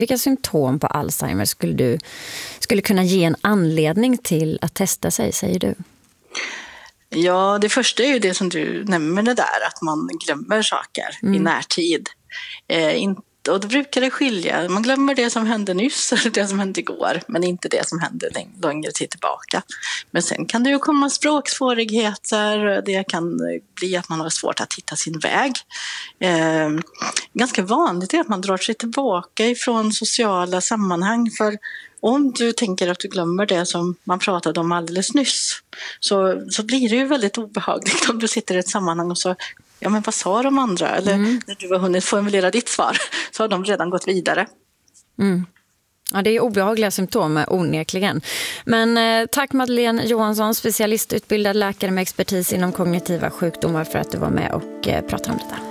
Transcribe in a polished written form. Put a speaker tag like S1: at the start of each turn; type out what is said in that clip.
S1: Vilka symptom på Alzheimer skulle kunna ge en anledning till att testa sig, säger du?
S2: Ja, det första är ju det som du nämner det där, att man glömmer saker i närtid. Och då brukar det skilja. Man glömmer det som hände nyss eller det som hände igår, men inte det som hände längre tid tillbaka. Men sen kan det ju komma språksvårigheter. Det kan bli att man har svårt att hitta sin väg. Ganska vanligt är att man drar sig tillbaka ifrån sociala sammanhang. För om du tänker att du glömmer det som man pratade om alldeles nyss, så blir det ju väldigt obehagligt om du sitter i ett sammanhang och så, ja men vad sa de andra? Eller när du har hunnit formulera ditt svar så har de redan gått vidare.
S1: Ja, det är obehagliga symptom onekligen. Men tack Madeleine Johansson, specialistutbildad läkare med expertis inom kognitiva sjukdomar, för att du var med och pratade om detta.